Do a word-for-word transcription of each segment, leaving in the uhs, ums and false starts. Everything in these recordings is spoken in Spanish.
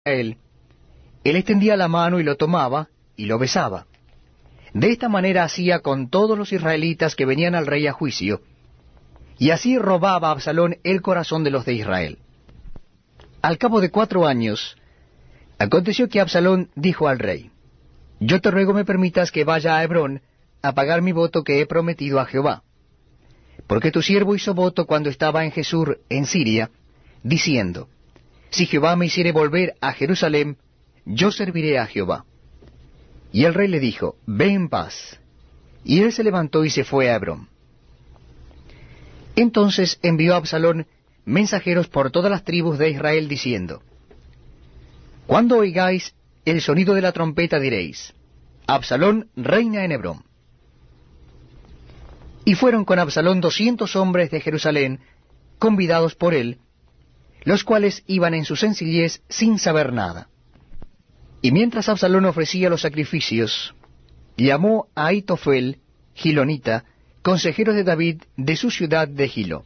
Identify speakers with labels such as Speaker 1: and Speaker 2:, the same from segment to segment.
Speaker 1: él, él extendía la mano y lo tomaba y lo besaba. De esta manera hacía con todos los israelitas que venían al rey a juicio, y así robaba a Absalón el corazón de los de Israel. Al cabo de cuatro años, aconteció que Absalón dijo al rey: Yo te ruego me permitas que vaya a Hebrón a pagar mi voto que he prometido a Jehová. Porque tu siervo hizo voto cuando estaba en Jesús en Siria, diciendo: Si Jehová me hiciere volver a Jerusalén, yo serviré a Jehová. Y el rey le dijo: Ve en paz. Y él se levantó y se fue a Hebrón. Entonces envió Absalón mensajeros por todas las tribus de Israel, diciendo: Cuando oigáis el sonido de la trompeta diréis: Absalón reina en Hebrón. Y fueron con Absalón doscientos hombres de Jerusalén, convidados por él, los cuales iban en su sencillez sin saber nada. Y mientras Absalón ofrecía los sacrificios, llamó a Ahitofel, Gilonita, consejero de David, de su ciudad de Gilo.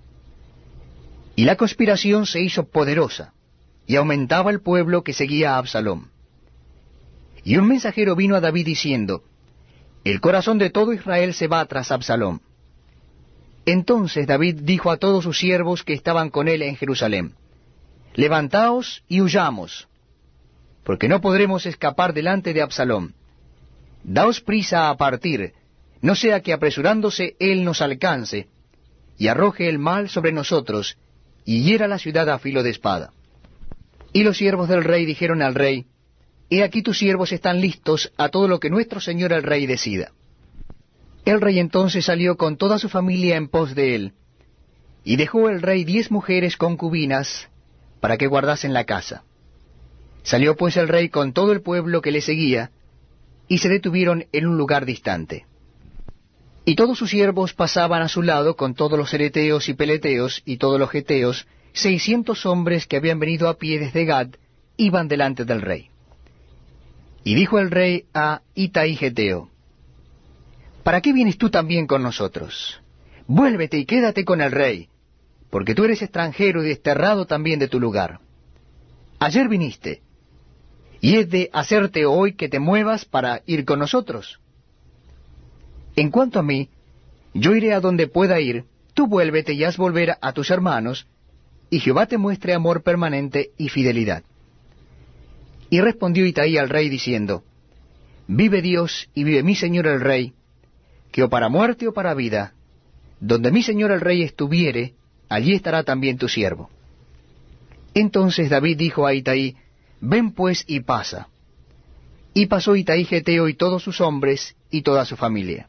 Speaker 1: Y la conspiración se hizo poderosa, y aumentaba el pueblo que seguía a Absalón. Y un mensajero vino a David diciendo: El corazón de todo Israel se va tras Absalón. Entonces David dijo a todos sus siervos que estaban con él en Jerusalén: Levantaos y huyamos, porque no podremos escapar delante de Absalón. Daos prisa a partir, no sea que apresurándose él nos alcance, y arroje el mal sobre nosotros, y hiera la ciudad a filo de espada. Y los siervos del rey dijeron al rey: He aquí tus siervos están listos a todo lo que nuestro señor el rey decida. El rey entonces salió con toda su familia en pos de él, y dejó el rey diez mujeres concubinas para que guardasen la casa. Salió pues el rey con todo el pueblo que le seguía, y se detuvieron en un lugar distante. Y todos sus siervos pasaban a su lado con todos los ereteos y peleteos y todos los geteos, seiscientos hombres que habían venido a pie desde Gad, iban delante del rey. Y dijo el rey a Itai Geteo: ¿Para qué vienes tú también con nosotros? Vuélvete y quédate con el rey, porque tú eres extranjero y desterrado también de tu lugar. Ayer viniste, y es de hacerte hoy que te muevas para ir con nosotros. En cuanto a mí, yo iré a donde pueda ir, tú vuélvete y haz volver a tus hermanos, y Jehová te muestre amor permanente y fidelidad. Y respondió Itai al rey diciendo: Vive Dios y vive mi señor el rey, que o para muerte o para vida, donde mi señor el rey estuviere, allí estará también tu siervo. Entonces David dijo a Itai: Ven pues y pasa. Y pasó Itai Geteo y todos sus hombres y toda su familia.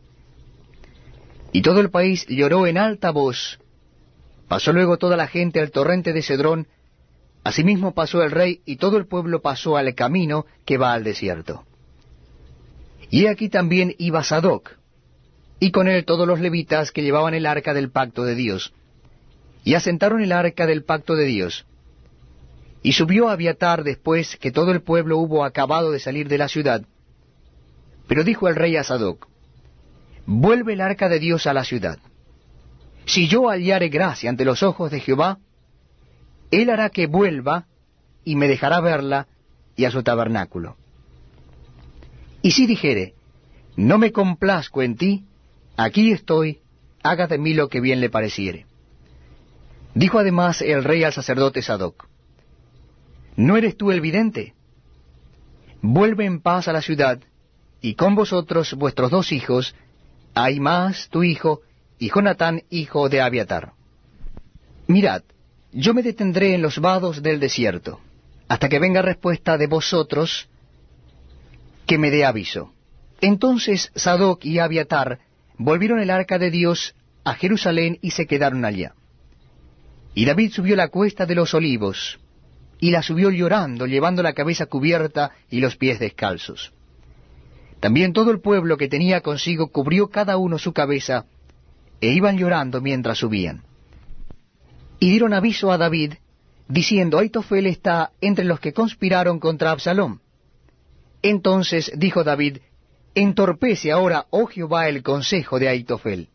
Speaker 1: Y todo el país lloró en alta voz. Pasó luego toda la gente al torrente de Cedrón. Asimismo pasó el rey, y todo el pueblo pasó al camino que va al desierto. Y aquí también iba Sadoc, y con él todos los levitas que llevaban el arca del pacto de Dios. Y asentaron el arca del pacto de Dios. Y subió Abiatar después que todo el pueblo hubo acabado de salir de la ciudad. Pero dijo el rey a Sadoc: Vuelve el arca de Dios a la ciudad. Si yo hallare gracia ante los ojos de Jehová, él hará que vuelva, y me dejará verla, y a su tabernáculo. Y si dijere: No me complazco en ti, aquí estoy, haga de mí lo que bien le pareciere. Dijo además el rey al sacerdote Sadoc: ¿No eres tú el vidente? Vuelve en paz a la ciudad, y con vosotros vuestros dos hijos, Ahimaas tu hijo, y Jonatán hijo de Abiatar. Mirad, yo me detendré en los vados del desierto, hasta que venga respuesta de vosotros, que me dé aviso. Entonces Sadoc y Abiatar volvieron el arca de Dios a Jerusalén y se quedaron allá. Y David subió la cuesta de los olivos, y la subió llorando, llevando la cabeza cubierta y los pies descalzos. También todo el pueblo que tenía consigo cubrió cada uno su cabeza, e iban llorando mientras subían. Y dieron aviso a David, diciendo: Ahitofel está entre los que conspiraron contra Absalón. Entonces dijo David: Entorpece ahora, oh Jehová, el consejo de Ahitofel.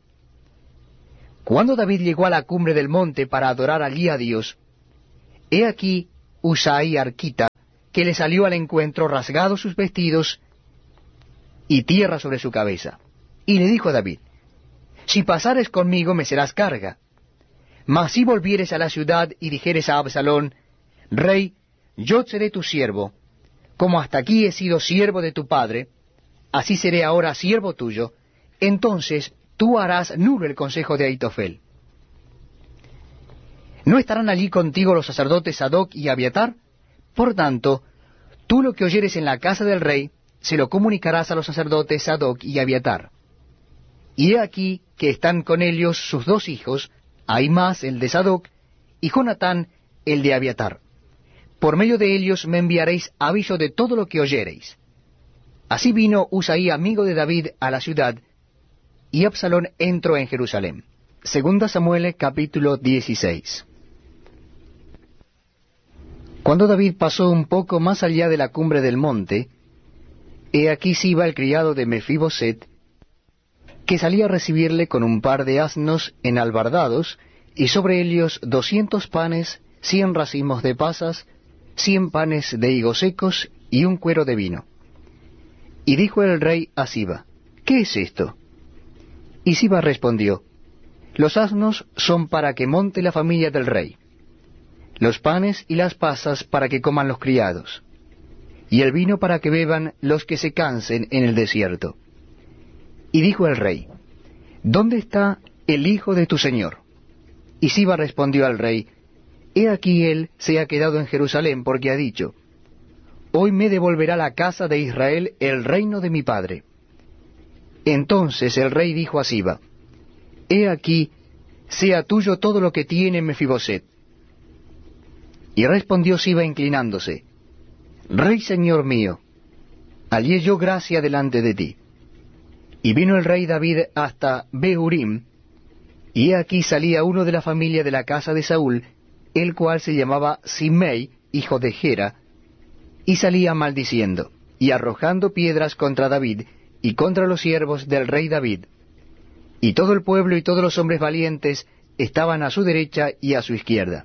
Speaker 1: Cuando David llegó a la cumbre del monte para adorar allí a Dios, he aquí Husai arquita, que le salió al encuentro rasgados sus vestidos y tierra sobre su cabeza. Y le dijo a David, si pasares conmigo me serás carga, mas si volvieres a la ciudad y dijeres a Absalón, rey, yo seré tu siervo, como hasta aquí he sido siervo de tu padre, así seré ahora siervo tuyo, entonces tú harás nulo el consejo de Ahitofel. ¿No estarán allí contigo los sacerdotes Sadoc y Abiatar? Por tanto, tú lo que oyeres en la casa del rey, se lo comunicarás a los sacerdotes Sadoc y Abiatar. Y he aquí que están con ellos sus dos hijos, Ahimaas el de Sadoc, y Jonatán el de Abiatar. Por medio de ellos me enviaréis aviso de todo lo que oyereis. Así vino Husai, amigo de David, a la ciudad, y Absalón entró en Jerusalén. Segunda Samuel, capítulo dieciséis. Cuando David pasó un poco más allá de la cumbre del monte, he aquí Siba, el criado de Mefiboset, que salía a recibirle con un par de asnos enalbardados, y sobre ellos doscientos panes, cien racimos de pasas, cien panes de higos secos y un cuero de vino. Y dijo el rey a Siba, ¿qué es esto? Y Siba respondió, los asnos son para que monte la familia del rey, los panes y las pasas para que coman los criados, y el vino para que beban los que se cansen en el desierto. Y dijo el rey, ¿dónde está el hijo de tu señor? Y Siba respondió al rey, he aquí él se ha quedado en Jerusalén, porque ha dicho, hoy me devolverá la casa de Israel el reino de mi padre. Entonces el rey dijo a Siba, he aquí, sea tuyo todo lo que tiene Mefiboset. Y respondió Siba inclinándose, rey señor mío, hallé yo gracia delante de ti. Y vino el rey David hasta Behurim, y he aquí salía uno de la familia de la casa de Saúl, el cual se llamaba Simei, hijo de Gera, y salía maldiciendo, y arrojando piedras contra David, y contra los siervos del rey David. Y todo el pueblo y todos los hombres valientes estaban a su derecha y a su izquierda.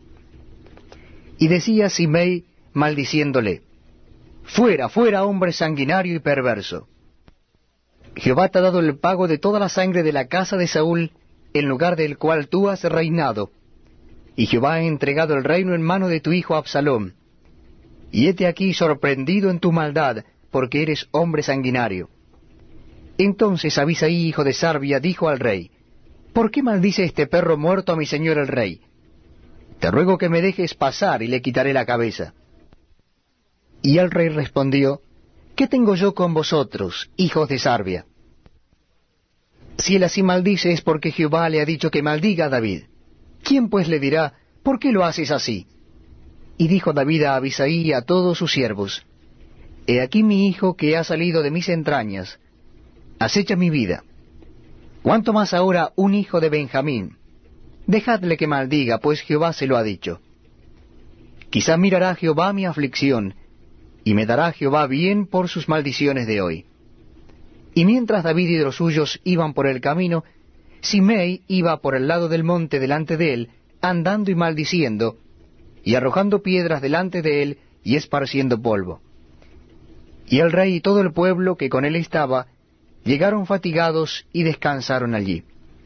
Speaker 1: Y decía Simei, maldiciéndole, fuera, fuera, hombre sanguinario y perverso. Jehová te ha dado el pago de toda la sangre de la casa de Saúl, en lugar del cual tú has reinado, y Jehová ha entregado el reino en mano de tu hijo Absalom. Y hete aquí sorprendido en tu maldad, porque eres hombre sanguinario. Entonces Abisai, hijo de Sarbia, dijo al rey, ¿por qué maldice este perro muerto a mi señor el rey? Te ruego que me dejes pasar y le quitaré la cabeza. Y el rey respondió, ¿qué tengo yo con vosotros, hijos de Sarbia? Si él así maldice es porque Jehová le ha dicho que maldiga a David. ¿Quién pues le dirá, ¿por qué lo haces así? Y dijo David a Abisai y a todos sus siervos, he aquí mi hijo que ha salido de mis entrañas, acecha mi vida. ¿Cuánto más ahora un hijo de Benjamín? Dejadle que maldiga, pues Jehová se lo ha dicho. Quizá mirará Jehová mi aflicción, y me dará Jehová bien por sus maldiciones de hoy. Y mientras David y los suyos iban por el camino, Simei iba por el lado del monte delante de él, andando y maldiciendo, y arrojando piedras delante de él, y esparciendo polvo. Y el rey y todo el pueblo que con él estaba, llegaron fatigados y descansaron allí.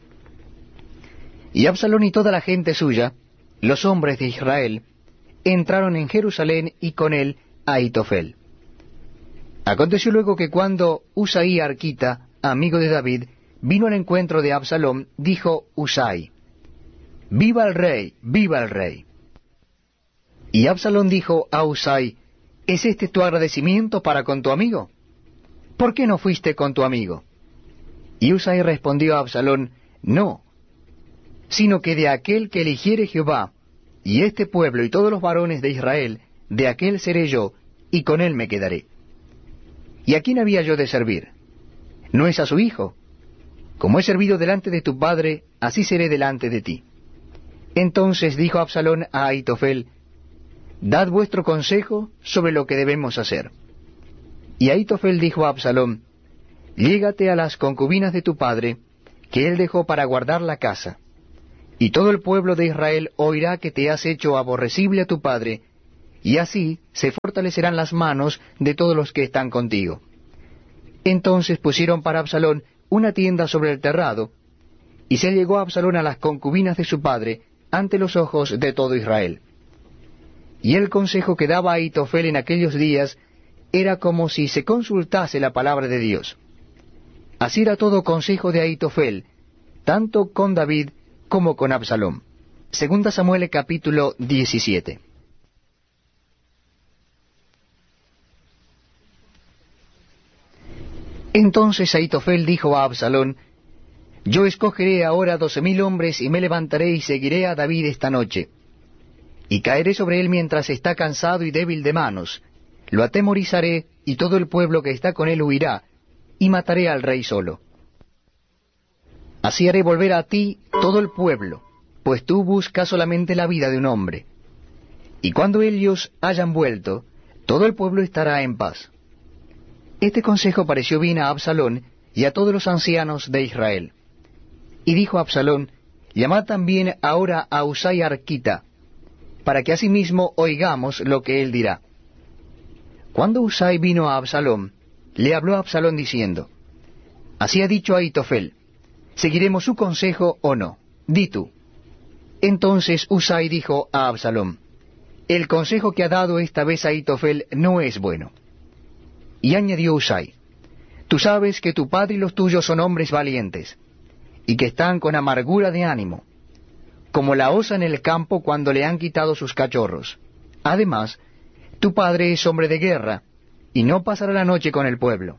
Speaker 1: Y Absalón y toda la gente suya, los hombres de Israel, entraron en Jerusalén y con él Ahitofel. Aconteció luego que cuando Husai arquita, amigo de David, vino al encuentro de Absalón, dijo Husai, ¡viva el rey, viva el rey! Y Absalón dijo a Husai, ¿es este tu agradecimiento para con tu amigo? ¿Por qué no fuiste con tu amigo? Y Husai respondió a Absalón, no, sino que de aquel que eligiere Jehová, y este pueblo y todos los varones de Israel, de aquel seré yo, y con él me quedaré. ¿Y a quién había yo de servir? ¿No es a su hijo? Como he servido delante de tu padre, así seré delante de ti. Entonces dijo Absalón a Ahitofel, dad vuestro consejo sobre lo que debemos hacer. Y Ahitofel dijo a Absalón, llégate a las concubinas de tu padre, que él dejó para guardar la casa, y todo el pueblo de Israel oirá que te has hecho aborrecible a tu padre, y así se fortalecerán las manos de todos los que están contigo. Entonces pusieron para Absalón una tienda sobre el terrado, y se llegó Absalón a las concubinas de su padre ante los ojos de todo Israel. Y el consejo que daba Ahitofel en aquellos días era como si se consultase la palabra de Dios. Así era todo consejo de Ahitofel, tanto con David como con Absalón. Segunda Samuel capítulo diecisiete. Entonces Ahitofel dijo a Absalón: Yo escogeré ahora doce mil hombres y me levantaré y seguiré a David esta noche. Y caeré sobre él mientras está cansado y débil de manos. Lo atemorizaré y todo el pueblo que está con él huirá, y mataré al rey solo. Así haré volver a ti todo el pueblo, pues tú buscas solamente la vida de un hombre. Y cuando ellos hayan vuelto, todo el pueblo estará en paz. Este consejo pareció bien a Absalón y a todos los ancianos de Israel. Y dijo Absalón: Llamad también ahora a Husai arquita, para que asimismo oigamos lo que él dirá. Cuando Husai vino a Absalón, le habló a Absalón diciendo: Así ha dicho Ahitofel, ¿seguiremos su consejo o no? Di tú. Entonces Husai dijo a Absalón: El consejo que ha dado esta vez Ahitofel no es bueno. Y añadió Husai: Tú sabes que tu padre y los tuyos son hombres valientes, y que están con amargura de ánimo, como la osa en el campo cuando le han quitado sus cachorros. Además, tu padre es hombre de guerra, y no pasará la noche con el pueblo.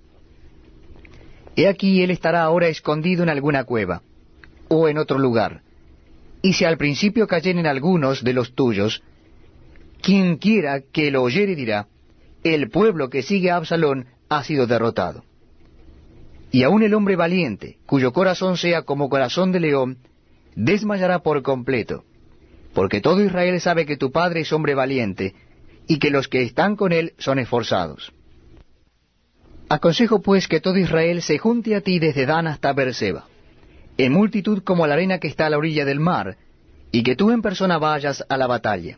Speaker 1: He aquí él estará ahora escondido en alguna cueva, o en otro lugar. Y si al principio cayeren algunos de los tuyos, quien quiera que lo oyere dirá: El pueblo que sigue a Absalón ha sido derrotado. Y aun el hombre valiente, cuyo corazón sea como corazón de león, desmayará por completo, porque todo Israel sabe que tu padre es hombre valiente, y que los que están con él son esforzados. Aconsejo pues que todo Israel se junte a ti desde Dan hasta Beerseba, en multitud como la arena que está a la orilla del mar, y que tú en persona vayas a la batalla.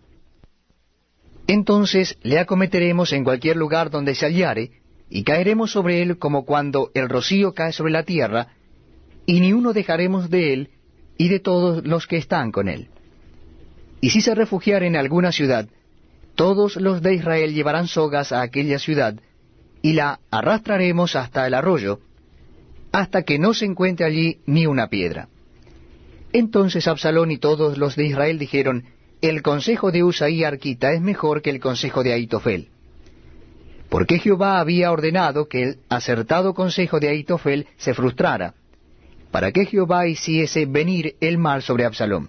Speaker 1: Entonces le acometeremos en cualquier lugar donde se hallare, y caeremos sobre él como cuando el rocío cae sobre la tierra, y ni uno dejaremos de él y de todos los que están con él. Y si se refugiare en alguna ciudad, todos los de Israel llevarán sogas a aquella ciudad, y la arrastraremos hasta el arroyo, hasta que no se encuentre allí ni una piedra. Entonces Absalón y todos los de Israel dijeron: El consejo de Husai arquita es mejor que el consejo de Ahitofel. Porque Jehová había ordenado que el acertado consejo de Ahitofel se frustrara, para que Jehová hiciese venir el mal sobre Absalón.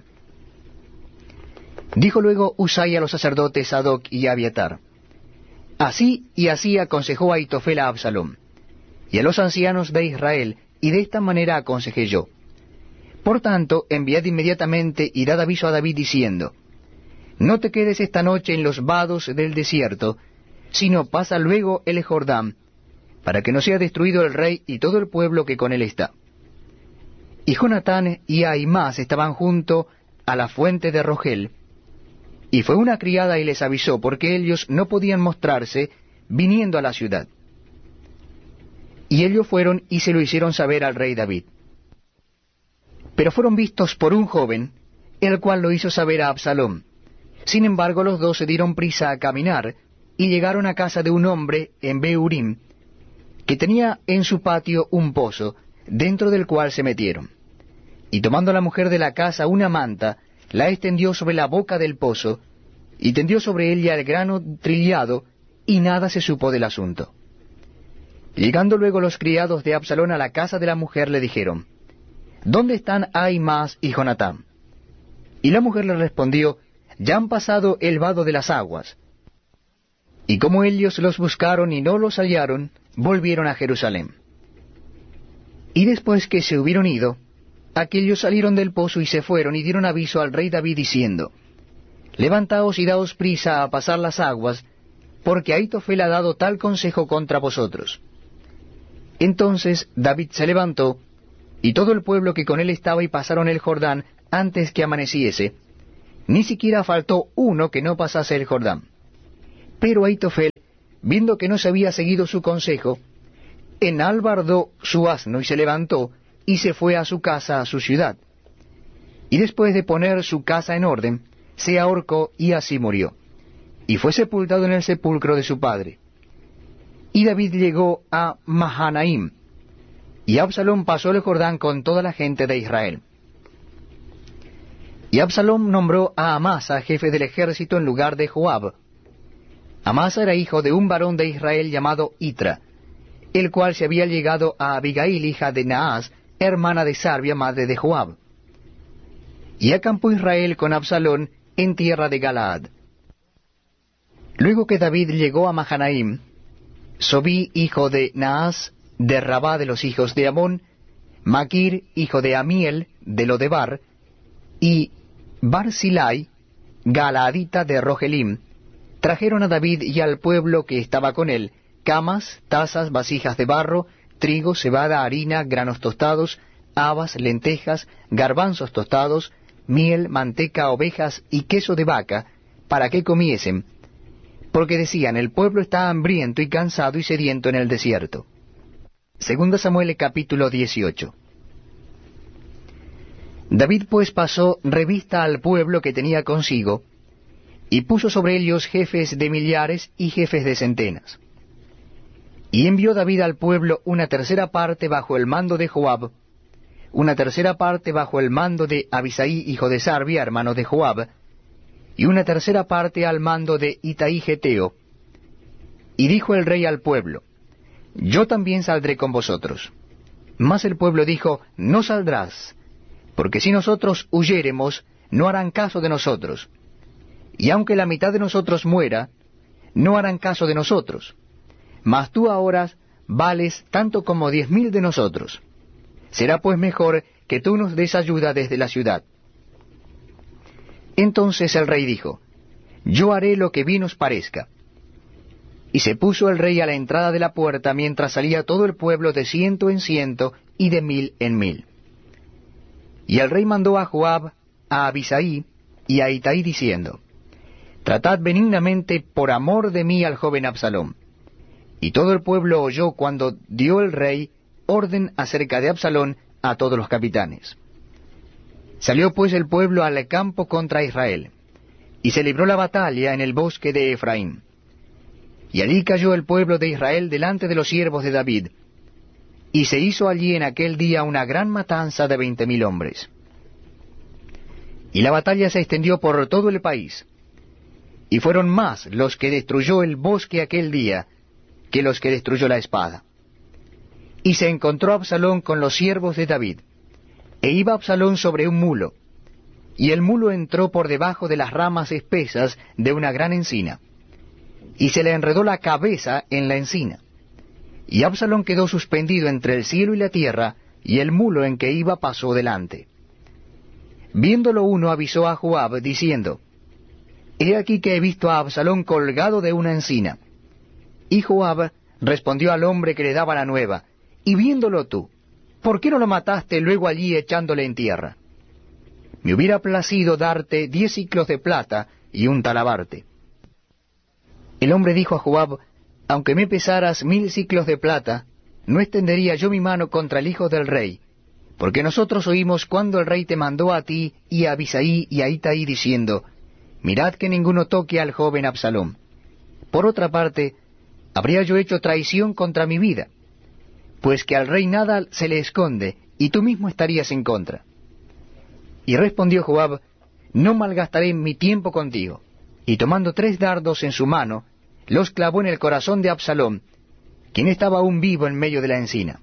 Speaker 1: Dijo luego Husai a los sacerdotes Sadoc y Abiatar: Así y así aconsejó Ahitofel a Absalón, y a los ancianos de Israel, y de esta manera aconsejé yo. Por tanto, enviad inmediatamente y dad aviso a David diciendo: No te quedes esta noche en los vados del desierto, sino pasa luego el Jordán, para que no sea destruido el rey y todo el pueblo que con él está. Y Jonatán y Ahimaas estaban junto a la fuente de Rogel, y fue una criada y les avisó, porque ellos no podían mostrarse viniendo a la ciudad. Y ellos fueron y se lo hicieron saber al rey David. Pero fueron vistos por un joven, el cual lo hizo saber a Absalón. Sin embargo, los dos se dieron prisa a caminar, y llegaron a casa de un hombre en Beurim, que tenía en su patio un pozo, dentro del cual se metieron. Y tomando la mujer de la casa una manta, la extendió sobre la boca del pozo, y tendió sobre ella el grano trillado, y nada se supo del asunto. Llegando luego los criados de Absalón a la casa de la mujer, le dijeron: ¿Dónde están Ahimaas y Jonatán? Y la mujer le respondió: Ya han pasado el vado de las aguas. Y como ellos los buscaron y no los hallaron, volvieron a Jerusalén. Y después que se hubieron ido, aquellos salieron del pozo y se fueron y dieron aviso al rey David diciendo: Levantaos y daos prisa a pasar las aguas, porque Ahitofel ha dado tal consejo contra vosotros. Entonces David se levantó, y todo el pueblo que con él estaba, y pasaron el Jordán antes que amaneciese. Ni siquiera faltó uno que no pasase el Jordán. Pero Ahitofel, viendo que no se había seguido su consejo, enalbardó su asno y se levantó, y se fue a su casa, a su ciudad. Y después de poner su casa en orden, se ahorcó y así murió. Y fue sepultado en el sepulcro de su padre. Y David llegó a Mahanaim, y Absalom pasó el Jordán con toda la gente de Israel. Y Absalom nombró a Amasa jefe del ejército en lugar de Joab. Amasa era hijo de un varón de Israel llamado Itra, el cual se había llegado a Abigail, hija de Naas, hermana de Sarbia, madre de Joab. Y acampó Israel con Absalón en tierra de Galaad. Luego que David llegó a Mahanaim, Sobí, hijo de Naas, de Rabá de los hijos de Amón, Maquir, hijo de Amiel, de Lodebar, y Barzilai, Galaadita de Rogelim, trajeron a David y al pueblo que estaba con él camas, tazas, vasijas de barro, trigo, cebada, harina, granos tostados, habas, lentejas, garbanzos tostados, miel, manteca, ovejas y queso de vaca, para que comiesen, porque decían, el pueblo está hambriento y cansado y sediento en el desierto. Segunda Samuel capítulo dieciocho. David pues pasó revista al pueblo que tenía consigo, y puso sobre ellos jefes de millares y jefes de centenas. Y envió David al pueblo una tercera parte bajo el mando de Joab, una tercera parte bajo el mando de Abisaí, hijo de Sarbia, hermano de Joab, y una tercera parte al mando de Itaí Geteo. Y dijo el rey al pueblo, yo también saldré con vosotros. Mas el pueblo dijo, no saldrás, porque si nosotros huyéremos, no harán caso de nosotros. Y aunque la mitad de nosotros muera, no harán caso de nosotros. Mas tú ahora vales tanto como diez mil de nosotros. Será pues mejor que tú nos des ayuda desde la ciudad. Entonces el rey dijo, yo haré lo que bien os parezca. Y se puso el rey a la entrada de la puerta mientras salía todo el pueblo de ciento en ciento y de mil en mil. Y el rey mandó a Joab, a Abisaí y a Itaí diciendo, tratad benignamente por amor de mí al joven Absalom. Y todo el pueblo oyó cuando dio el rey orden acerca de Absalón a todos los capitanes. Salió pues el pueblo al campo contra Israel, y se libró la batalla en el bosque de Efraín. Y allí cayó el pueblo de Israel delante de los siervos de David, y se hizo allí en aquel día una gran matanza de veinte mil hombres. Y la batalla se extendió por todo el país, y fueron más los que destruyó el bosque aquel día que los que destruyó la espada. Y se encontró Absalón con los siervos de David, e iba Absalón sobre un mulo, y el mulo entró por debajo de las ramas espesas de una gran encina, y se le enredó la cabeza en la encina. Y Absalón quedó suspendido entre el cielo y la tierra, y el mulo en que iba pasó delante. Viéndolo uno avisó a Joab, diciendo, he aquí que he visto a Absalón colgado de una encina. Y Joab respondió al hombre que le daba la nueva, y viéndolo tú, ¿por qué no lo mataste luego allí echándole en tierra? Me hubiera placido darte diez siclos de plata y un talabarte. El hombre dijo a Joab, aunque me pesaras mil siclos de plata, no extendería yo mi mano contra el hijo del rey, porque nosotros oímos cuando el rey te mandó a ti y a Abisaí y a Itaí diciendo, mirad que ninguno toque al joven Absalom. Por otra parte, habría yo hecho traición contra mi vida, pues que al rey nada se le esconde, y tú mismo estarías en contra. Y respondió Joab, no malgastaré mi tiempo contigo. Y tomando tres dardos en su mano, los clavó en el corazón de Absalom, quien estaba aún vivo en medio de la encina.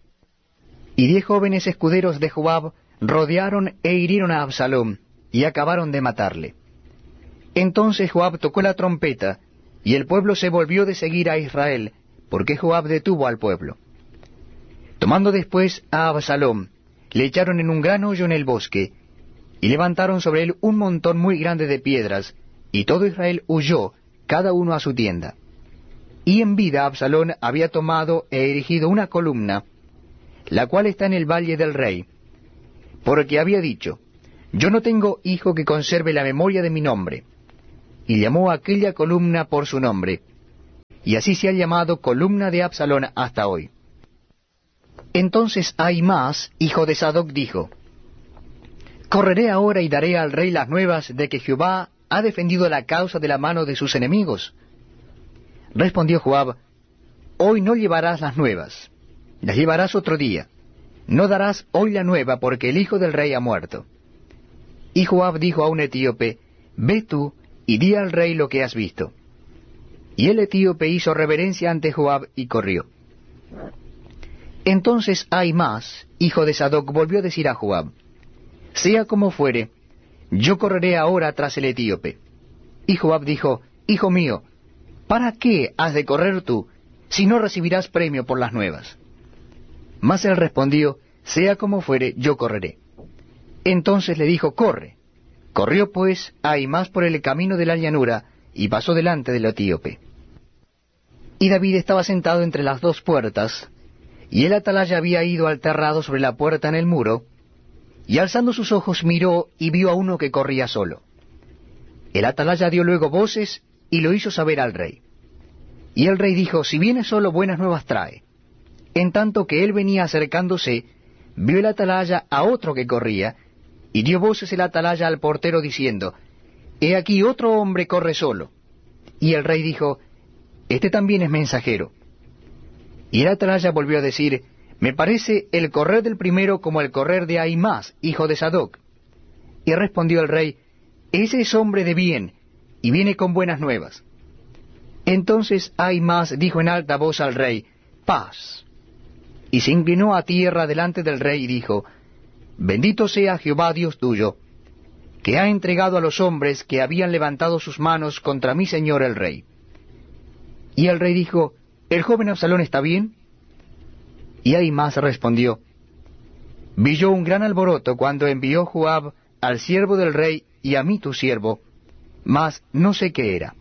Speaker 1: Y diez jóvenes escuderos de Joab rodearon e hirieron a Absalom, y acabaron de matarle. Entonces Joab tocó la trompeta, y el pueblo se volvió de seguir a Israel, porque Joab detuvo al pueblo. Tomando después a Absalom, le echaron en un gran hoyo en el bosque, y levantaron sobre él un montón muy grande de piedras, y todo Israel huyó, cada uno a su tienda. Y en vida Absalón había tomado e erigido una columna, la cual está en el valle del rey, porque había dicho, yo no tengo hijo que conserve la memoria de mi nombre. y llamó a aquella columna por su nombre, y así se ha llamado columna de Absalón hasta hoy. Entonces Ahimaas, hijo de Sadoc, dijo: ¿Correré ahora y daré al rey las nuevas de que Jehová ha defendido la causa de la mano de sus enemigos? Respondió Joab: Hoy no llevarás las nuevas, las llevarás otro día. No darás hoy la nueva, porque el hijo del rey ha muerto. Y Joab dijo a un etíope: Ve tú y di al rey lo que has visto. Y el etíope hizo reverencia ante Joab y corrió. Entonces Ahimaas, hijo de Sadoc, volvió a decir a Joab: Sea como fuere, yo correré ahora tras el etíope. Y Joab dijo: Hijo mío, ¿para qué has de correr tú, si no recibirás premio por las nuevas? Mas él respondió: Sea como fuere, yo correré. Entonces le dijo: Corre. Corrió pues Ahimaas por el camino de la llanura, y pasó delante del etíope. Y David estaba sentado entre las dos puertas, y el atalaya había ido al terrado sobre la puerta en el muro, y alzando sus ojos miró y vio a uno que corría solo. El atalaya dio luego voces y lo hizo saber al rey. Y el rey dijo: Si viene solo, buenas nuevas trae. En tanto que él venía acercándose, vio el atalaya a otro que corría, y dio voces el atalaya al portero diciendo: He aquí otro hombre corre solo. Y el rey dijo: Este también es mensajero. Y el atalaya volvió a decir: Me parece el correr del primero como el correr de Ahimaas, hijo de Sadoc. Y respondió el rey: Ese es hombre de bien, y viene con buenas nuevas. Entonces Ahimaas dijo en alta voz al rey: Paz. Y se inclinó a tierra delante del rey y dijo: Bendito sea Jehová Dios tuyo, que ha entregado a los hombres que habían levantado sus manos contra mi señor el rey. Y el rey dijo: ¿El joven Absalón está bien? Y Ahimaas respondió: Vi yo un gran alboroto cuando envió Joab al siervo del rey y a mí tu siervo, mas no sé qué era.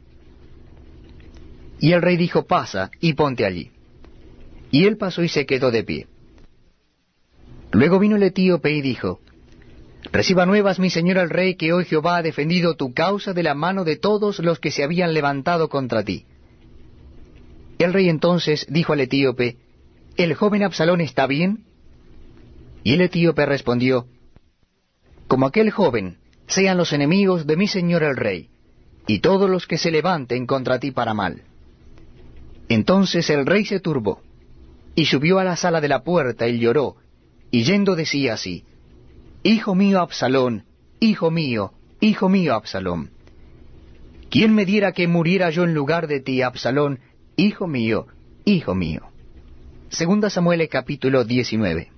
Speaker 1: Y el rey dijo: Pasa y ponte allí. Y él pasó y se quedó de pie. Luego vino el etíope y dijo: Reciba nuevas mi señor el rey, que hoy Jehová ha defendido tu causa de la mano de todos los que se habían levantado contra ti. El rey entonces dijo al etíope: ¿El joven Absalón está bien? Y el etíope respondió: Como aquel joven sean los enemigos de mi señor el rey, y todos los que se levanten contra ti para mal. Entonces el rey se turbó, y subió a la sala de la puerta y lloró, y yendo decía así: Hijo mío Absalón, hijo mío, hijo mío Absalón. ¿Quién me diera que muriera yo en lugar de ti, Absalón, hijo mío, hijo mío? Segunda Samuel capítulo diecinueve.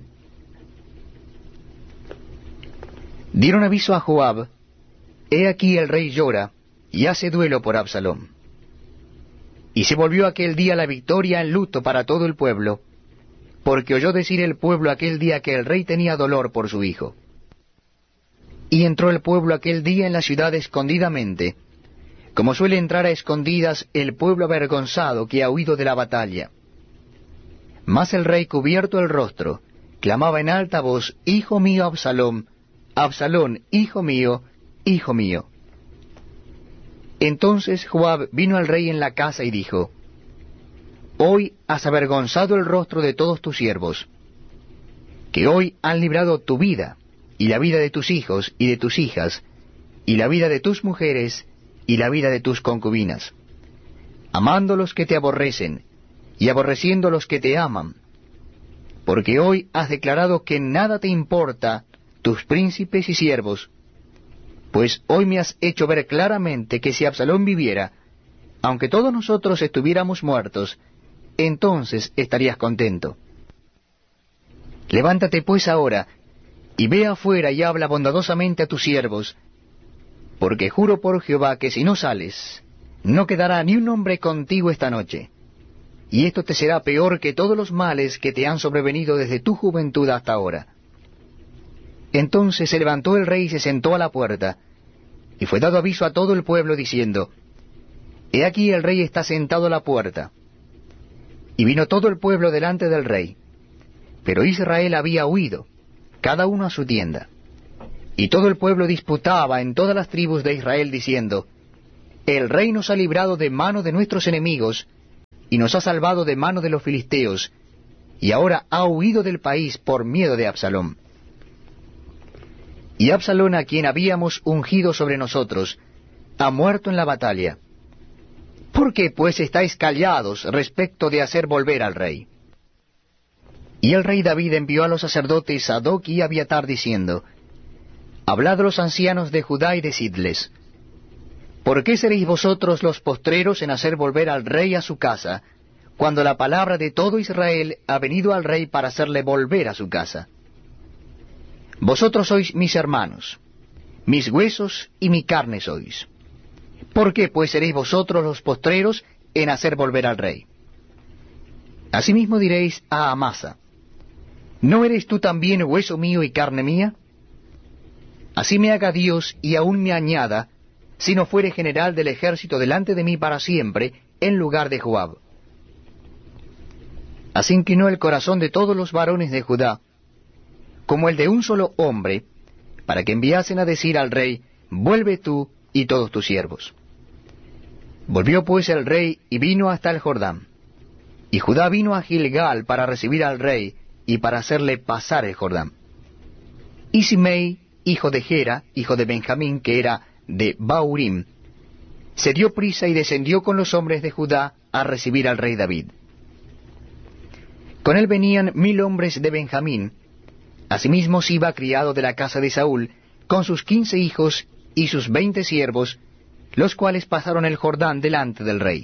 Speaker 1: Dieron aviso a Joab: He aquí el rey llora, y hace duelo por Absalón. Y se volvió aquel día la victoria en luto para todo el pueblo, porque oyó decir el pueblo aquel día que el rey tenía dolor por su hijo. Y entró el pueblo aquel día en la ciudad escondidamente, como suele entrar a escondidas el pueblo avergonzado que ha huido de la batalla. Mas el rey, cubierto el rostro, clamaba en alta voz: Hijo mío Absalón, Absalón, hijo mío, hijo mío. Entonces Joab vino al rey en la casa y dijo: Hoy has avergonzado el rostro de todos tus siervos, que hoy han librado tu vida, y la vida de tus hijos y de tus hijas, y la vida de tus mujeres, y la vida de tus concubinas, amando los que te aborrecen, y aborreciendo los que te aman, porque hoy has declarado que nada te importa tus príncipes y siervos, pues hoy me has hecho ver claramente que si Absalón viviera, aunque todos nosotros estuviéramos muertos, entonces estarías contento. Levántate pues ahora, y ve afuera y habla bondadosamente a tus siervos, porque juro por Jehová que si no sales, no quedará ni un hombre contigo esta noche, y esto te será peor que todos los males que te han sobrevenido desde tu juventud hasta ahora. Entonces se levantó el rey y se sentó a la puerta, y fue dado aviso a todo el pueblo diciendo: He aquí el rey está sentado a la puerta. Y vino todo el pueblo delante del rey, pero Israel había huido, cada uno a su tienda. Y todo el pueblo disputaba en todas las tribus de Israel diciendo: el rey nos ha librado de mano de nuestros enemigos, y nos ha salvado de mano de los filisteos, y ahora ha huido del país por miedo de Absalom. Y Absalón, a quien habíamos ungido sobre nosotros, ha muerto en la batalla. ¿Por qué pues estáis callados respecto de hacer volver al rey? Y el rey David envió a los sacerdotes Sadoc y Abiatar diciendo, Hablad a los ancianos de Judá y decidles, ¿por qué seréis vosotros los postreros en hacer volver al rey a su casa, cuando la palabra de todo Israel ha venido al rey para hacerle volver a su casa? Vosotros sois mis hermanos, mis huesos y mi carne sois. ¿Por qué pues seréis vosotros los postreros en hacer volver al rey? Asimismo diréis a Amasa, ¿no eres tú también hueso mío y carne mía? Así me haga Dios y aún me añada, si no fuere general del ejército delante de mí para siempre, en lugar de Joab. Así inclinó el corazón de todos los varones de Judá, como el de un solo hombre, para que enviasen a decir al rey, vuelve tú y todos tus siervos. Volvió pues el rey y vino hasta el Jordán. Y Judá vino a Gilgal para recibir al rey y para hacerle pasar el Jordán. Y Simei, hijo de Gera, hijo de Benjamín, que era de Baurim, se dio prisa y descendió con los hombres de Judá a recibir al rey David. Con él venían mil hombres de Benjamín. Asimismo Siba, criado de la casa de Saúl, con sus quince hijos y sus veinte siervos, los cuales pasaron el Jordán delante del rey.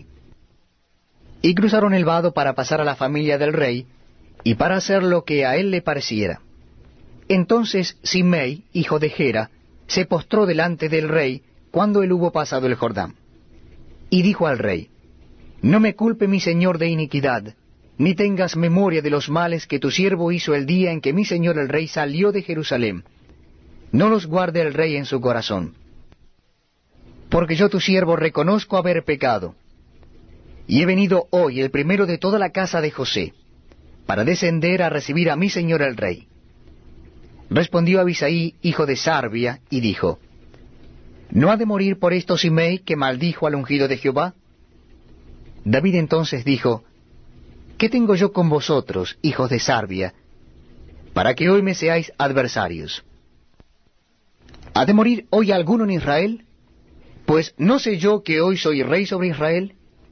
Speaker 1: Y cruzaron el vado para pasar a la familia del rey, y para hacer lo que a él le pareciera. Entonces Simei, hijo de Gera, se postró delante del rey, cuando él hubo pasado el Jordán. Y dijo al rey, No me culpe mi señor de iniquidad, ni tengas memoria de los males que tu siervo hizo el día en que mi señor el rey salió de Jerusalén. No los guarde el rey en su corazón. Porque yo tu siervo reconozco haber pecado, y he venido hoy el primero de toda la casa de José, para descender a recibir a mi señor el rey. Respondió Abisaí, hijo de Sarbia, y dijo, ¿no ha de morir por esto Simei, que maldijo al ungido de Jehová? David entonces dijo, ¿qué tengo yo con vosotros, hijos de Sarbia, para que hoy me seáis adversarios? ¿Ha de morir hoy alguno en Israel? Pues ¿no sé yo que hoy soy rey sobre Israel?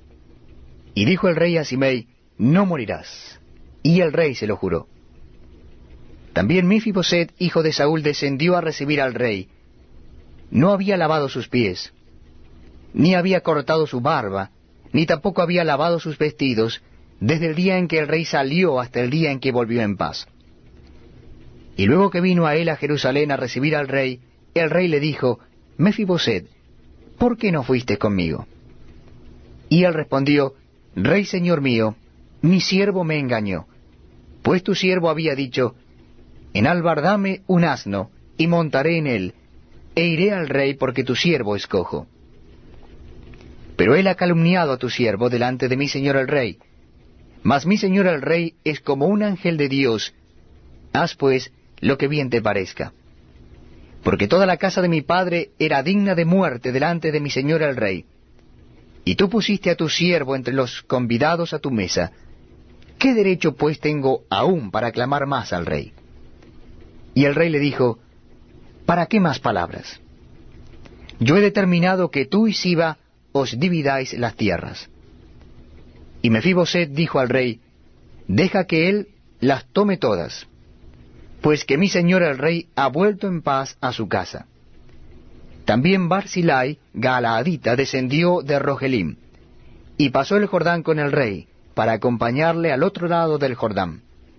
Speaker 1: Y dijo el rey a Simei, no morirás. Y el rey se lo juró. También Mefiboset, hijo de Saúl, descendió a recibir al rey. No había lavado sus pies, ni había cortado su barba, ni tampoco había lavado sus vestidos, desde el día en que el rey salió hasta el día en que volvió en paz. Y luego que vino a él a Jerusalén a recibir al rey, el rey le dijo, Mefiboset, ¿por qué no fuiste conmigo? Y él respondió, Rey señor mío, mi siervo me engañó, pues tu siervo había dicho, enalbardame un asno, y montaré en él, e iré al rey porque tu siervo es cojo. Pero él ha calumniado a tu siervo delante de mi señor el rey. Mas mi señor el rey es como un ángel de Dios. Haz pues lo que bien te parezca. Porque toda la casa de mi padre era digna de muerte delante de mi señor el rey. Y tú pusiste a tu siervo entre los convidados a tu mesa. ¿Qué derecho pues tengo aún para clamar más al rey? Y el rey le dijo, ¿para qué más palabras? Yo he determinado que tú y Siba os dividáis las tierras. Y Mefiboset dijo al rey, deja que él las tome todas, pues que mi señor el rey ha vuelto en paz a su casa. También Barzillai, Galaadita, descendió de Rogelim, y pasó el Jordán con el rey, para acompañarle al otro lado del Jordán.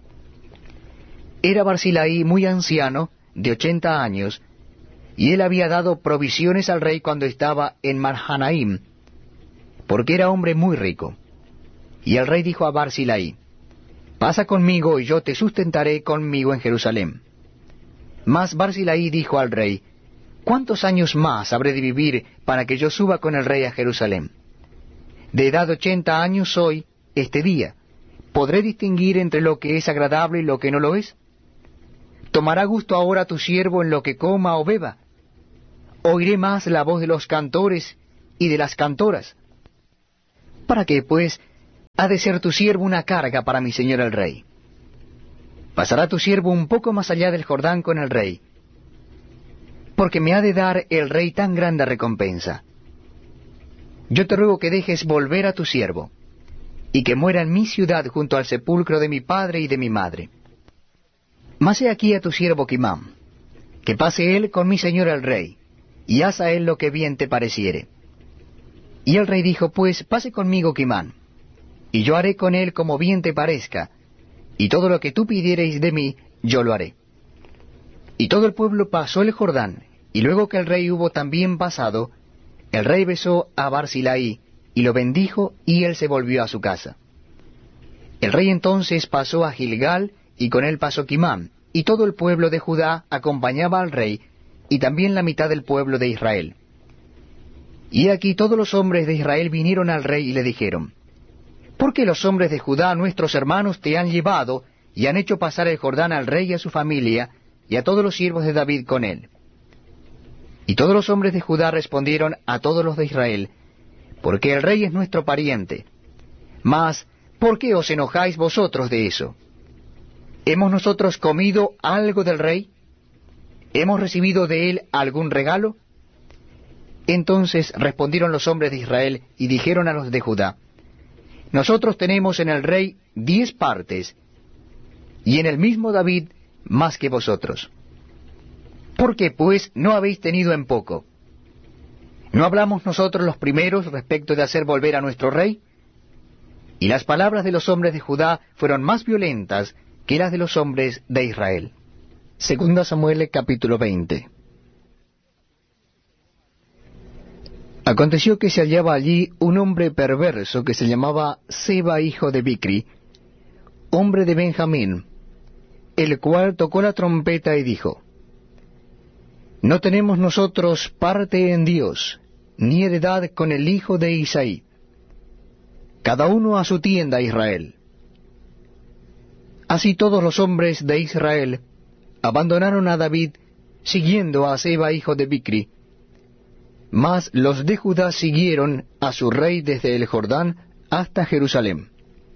Speaker 1: Era Barzillai muy anciano, de ochenta años, y él había dado provisiones al rey cuando estaba en Mahanaim, porque era hombre muy rico. Y el rey dijo a Barzillai, pasa conmigo y yo te sustentaré conmigo en Jerusalén. Mas Barzillai dijo al rey, ¿cuántos años más habré de vivir para que yo suba con el rey a Jerusalén? De edad ochenta años soy este día. ¿Podré distinguir entre lo que es agradable y lo que no lo es? ¿Tomará gusto ahora tu siervo en lo que coma o beba? ¿Oiré más la voz de los cantores y de las cantoras? ¿Para qué, pues, ha de ser tu siervo una carga para mi señor el rey? Pasará tu siervo un poco más allá del Jordán con el rey, porque me ha de dar el rey tan grande recompensa. Yo te ruego que dejes volver a tu siervo, y que muera en mi ciudad junto al sepulcro de mi padre y de mi madre. Mas he aquí a tu siervo Quimán, que pase él con mi señor el rey, y haz a él lo que bien te pareciere. Y el rey dijo, pues pase conmigo Quimán, y yo haré con él como bien te parezca, y todo lo que tú pidiereis de mí, yo lo haré. Y todo el pueblo pasó el Jordán, y luego que el rey hubo también pasado, el rey besó a Barzillai, y lo bendijo, y él se volvió a su casa. El rey entonces pasó a Gilgal, y con él pasó Quimán, y todo el pueblo de Judá acompañaba al rey, y también la mitad del pueblo de Israel. Y aquí todos los hombres de Israel vinieron al rey y le dijeron, ¿por qué los hombres de Judá, nuestros hermanos, te han llevado, y han hecho pasar el Jordán al rey y a su familia, y a todos los siervos de David con él? Y todos los hombres de Judá respondieron a todos los de Israel, porque el rey es nuestro pariente. Mas, ¿por qué os enojáis vosotros de eso? ¿Hemos nosotros comido algo del rey? ¿Hemos recibido de él algún regalo? Entonces respondieron los hombres de Israel y dijeron a los de Judá, nosotros tenemos en el rey diez partes, y en el mismo David más que vosotros. ¿Por qué, pues, no habéis tenido en poco? ¿No hablamos nosotros los primeros respecto de hacer volver a nuestro rey? Y las palabras de los hombres de Judá fueron más violentas que las de los hombres de Israel. Segunda Samuel capítulo veinte. Aconteció que se hallaba allí un hombre perverso que se llamaba Seba hijo de Bicri, hombre de Benjamín, el cual tocó la trompeta y dijo, no tenemos nosotros parte en Dios, ni heredad con el hijo de Isaí. Cada uno a su tienda, Israel. Así todos los hombres de Israel abandonaron a David, siguiendo a Seba hijo de Bicri, mas los de Judá siguieron a su rey desde el Jordán hasta Jerusalén.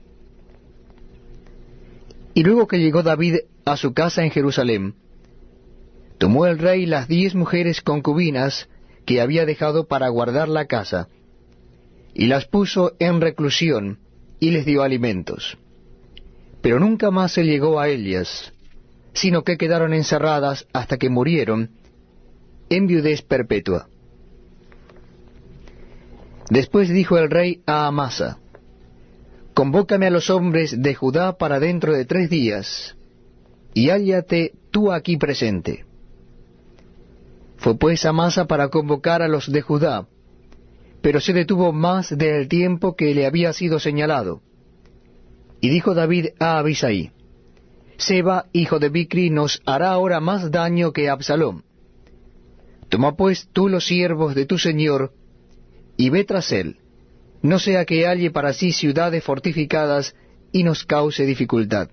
Speaker 1: Y luego que llegó David a su casa en Jerusalén, tomó el rey las diez mujeres concubinas que había dejado para guardar la casa, y las puso en reclusión, y les dio alimentos. Pero nunca más se llegó a ellas, sino que quedaron encerradas hasta que murieron en viudez perpetua. Después dijo el rey a Amasa, convócame a los hombres de Judá para dentro de tres días, y hállate tú aquí presente. Fue pues Amasa para convocar a los de Judá, pero se detuvo más del tiempo que le había sido señalado. Y dijo David a Abisai, Seba, hijo de Bicri, nos hará ahora más daño que Absalom. Toma pues tú los siervos de tu señor, y ve tras él, no sea que halle para sí ciudades fortificadas y nos cause dificultad.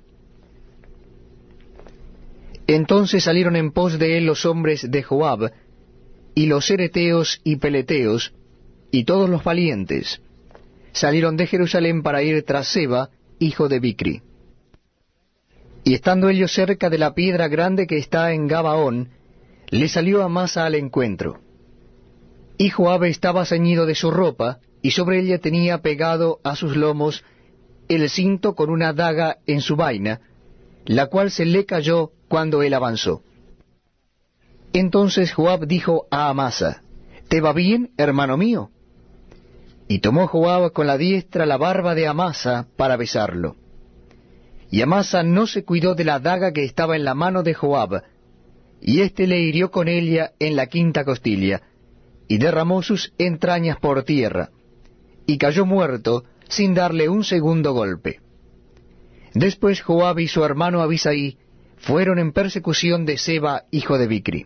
Speaker 1: Entonces salieron en pos de él los hombres de Joab, y los ereteos y peleteos, y todos los valientes, salieron de Jerusalén para ir tras Seba, hijo de Bicri. Y estando ellos cerca de la piedra grande que está en Gabaón, le salió Amasa al encuentro. Y Joab estaba ceñido de su ropa, y sobre ella tenía pegado a sus lomos el cinto con una daga en su vaina, la cual se le cayó cuando él avanzó. Entonces Joab dijo a Amasa, ¿te va bien, hermano mío? Y tomó Joab con la diestra la barba de Amasa para besarlo. Y Amasa no se cuidó de la daga que estaba en la mano de Joab, y éste le hirió con ella en la quinta costilla, y derramó sus entrañas por tierra, y cayó muerto sin darle un segundo golpe. Después Joab y su hermano Abisai fueron en persecución de Seba, hijo de Bicri.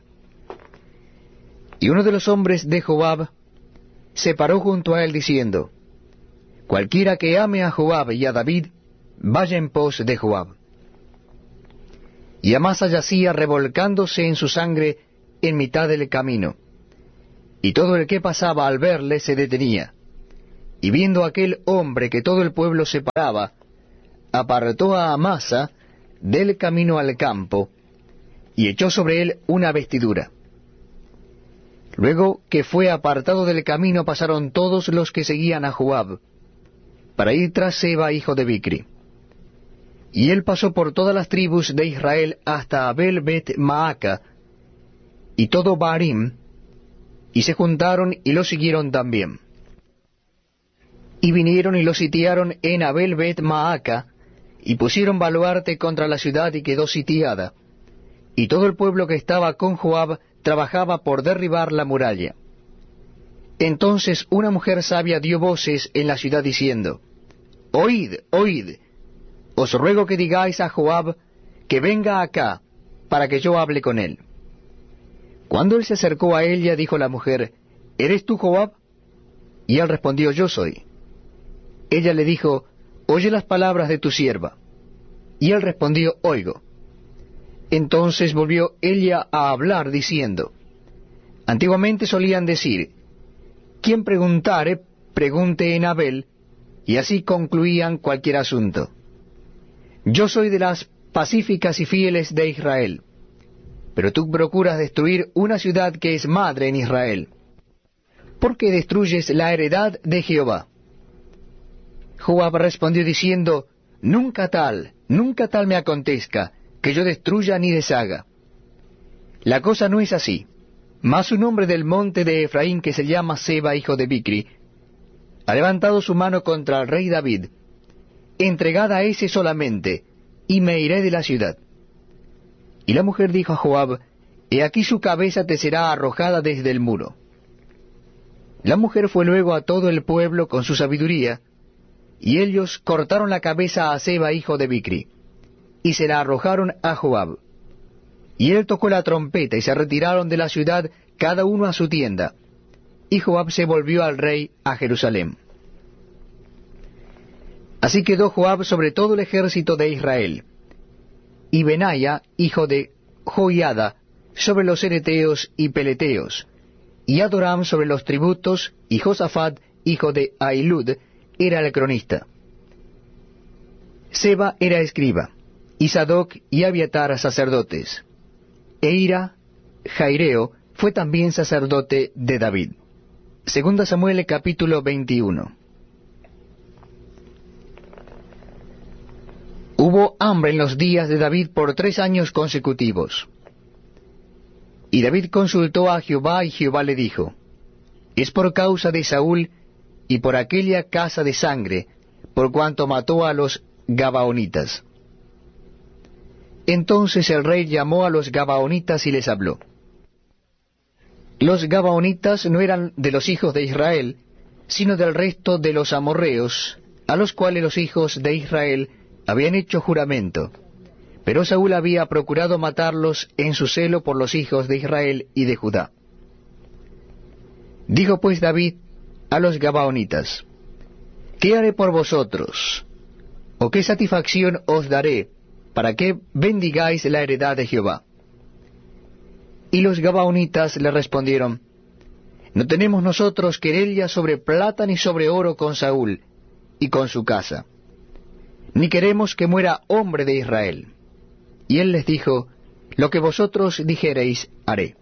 Speaker 1: Y uno de los hombres de Joab se paró junto a él diciendo, cualquiera que ame a Joab y a David, vaya en pos de Joab. Y Amasa yacía revolcándose en su sangre en mitad del camino. y todo el que pasaba al verle se detenía. Y viendo aquel hombre que todo el pueblo se paraba, apartó a Amasa del camino al campo, y echó sobre él una vestidura. Luego que fue apartado del camino pasaron todos los que seguían a Joab, para ir tras Seba hijo de Bicri. Y él pasó por todas las tribus de Israel hasta Abel Bet Maaca, y todo Barim, y se juntaron y lo siguieron también. Y vinieron y lo sitiaron en Abel Bet Maaca, y pusieron baluarte contra la ciudad y quedó sitiada. Y todo el pueblo que estaba con Joab trabajaba por derribar la muralla. Entonces una mujer sabia dio voces en la ciudad diciendo, Oíd, oíd, os ruego que digáis a Joab que venga acá, para que yo hable con él. Cuando él se acercó a ella, dijo la mujer, ¿Eres tú Joab? Y él respondió, Yo soy. Ella le dijo, Oye las palabras de tu sierva. Y él respondió, Oigo. Entonces volvió ella a hablar, diciendo, Antiguamente solían decir, quien preguntare, pregunte en Abel, y así concluían cualquier asunto. Yo soy de las pacíficas y fieles de Israel, pero tú procuras destruir una ciudad que es madre en Israel. ¿Por qué destruyes la heredad de Jehová? Joab respondió diciendo, Nunca tal, nunca tal me acontezca, que yo destruya ni deshaga. La cosa no es así. Mas un hombre del monte de Efraín que se llama Seba, hijo de Bicri, ha levantado su mano contra el rey David. Entregad a ese solamente, y me iré de la ciudad. Y la mujer dijo a Joab, He aquí su cabeza te será arrojada desde el muro. La mujer fue luego a todo el pueblo con su sabiduría, y ellos cortaron la cabeza a Seba, hijo de Bicri, y se la arrojaron a Joab. Y él tocó la trompeta, y se retiraron de la ciudad, cada uno a su tienda. Y Joab se volvió al rey a Jerusalén. Así quedó Joab sobre todo el ejército de Israel, y Benaya, hijo de Joiada, sobre los ereteos y peleteos, y Adoram sobre los tributos, y Josafat, hijo de Ahilud, era el cronista. Seba era escriba, y Sadoc y Abiatar sacerdotes. Eira, Jaireo, fue también sacerdote de David. Segunda Samuel capítulo veintiuno. Hubo hambre en los días de David por tres años consecutivos. Y David consultó a Jehová, y Jehová le dijo, Es por causa de Saúl y por aquella casa de sangre, por cuanto mató a los Gabaonitas. Entonces el rey llamó a los Gabaonitas y les habló. Los Gabaonitas no eran de los hijos de Israel, sino del resto de los amorreos, a los cuales los hijos de Israel habían hecho juramento. Pero Saúl había procurado matarlos en su celo por los hijos de Israel y de Judá. Dijo pues David a los Gabaonitas, ¿qué haré por vosotros? ¿O qué satisfacción os daré, para que bendigáis la heredad de Jehová? Y los Gabaonitas le respondieron, No tenemos nosotros querella sobre plata ni sobre oro con Saúl y con su casa, ni queremos que muera hombre de Israel. Y él les dijo, Lo que vosotros dijereis, haré.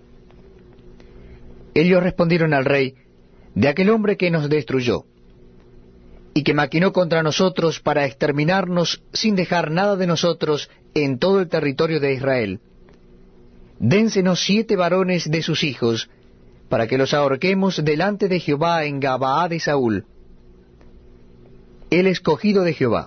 Speaker 1: Ellos respondieron al rey, De aquel hombre que nos destruyó, y que maquinó contra nosotros para exterminarnos sin dejar nada de nosotros en todo el territorio de Israel, dénsenos siete varones de sus hijos, para que los ahorquemos delante de Jehová en Gabaá de Saúl, el escogido de Jehová.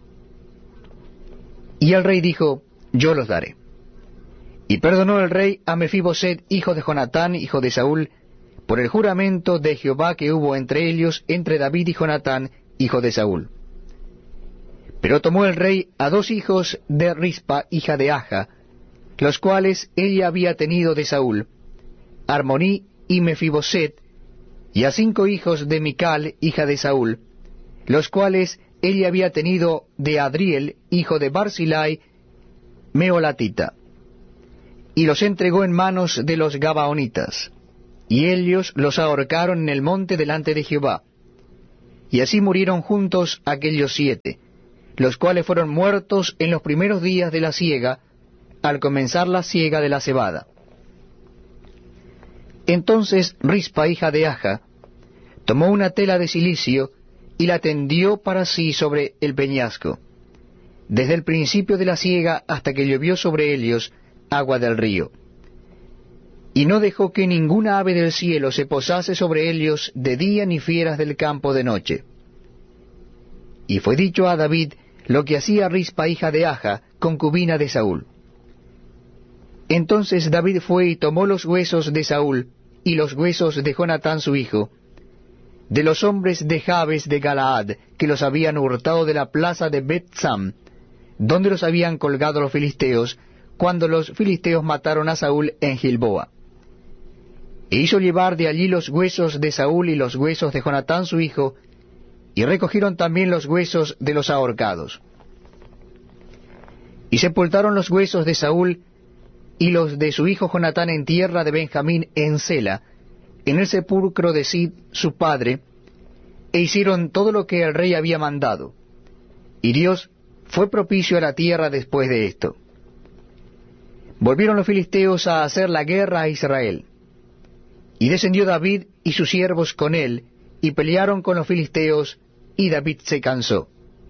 Speaker 1: Y el rey dijo, Yo los daré. Y perdonó el rey a Mefiboset, hijo de Jonatán, hijo de Saúl, por el juramento de Jehová que hubo entre ellos, entre David y Jonatán, hijo de Saúl. Pero tomó el rey a dos hijos de Rispa, hija de Aja, los cuales ella había tenido de Saúl, Armoní y Mefiboset, y a cinco hijos de Mical, hija de Saúl, los cuales ella había tenido de Adriel, hijo de Barzillai, Meolatita, y los entregó en manos de los Gabaonitas. y ellos los ahorcaron en el monte delante de Jehová. Y así murieron juntos aquellos siete, los cuales fueron muertos en los primeros días de la siega, al comenzar la siega de la cebada. Entonces Rispa, hija de Aja, tomó una tela de cilicio y la tendió para sí sobre el peñasco, desde el principio de la siega hasta que llovió sobre ellos agua del río. Y no dejó que ninguna ave del cielo se posase sobre ellos de día, ni fieras del campo de noche. Y fue dicho a David lo que hacía Rispa, hija de Aja, concubina de Saúl. Entonces David fue y tomó los huesos de Saúl y los huesos de Jonatán su hijo, de los hombres de Jabes de Galaad, que los habían hurtado de la plaza de Bet-Sam, donde los habían colgado los filisteos, cuando los filisteos mataron a Saúl en Gilboa. E hizo llevar de allí los huesos de Saúl y los huesos de Jonatán su hijo, y recogieron también los huesos de los ahorcados. Y sepultaron los huesos de Saúl y los de su hijo Jonatán en tierra de Benjamín en Sela, en el sepulcro de Sid su padre, e hicieron todo lo que el rey había mandado. Y Dios fue propicio a la tierra después de esto. Volvieron los filisteos a hacer la guerra a Israel. Y descendió David y sus siervos con él, y pelearon con los filisteos, y David se cansó.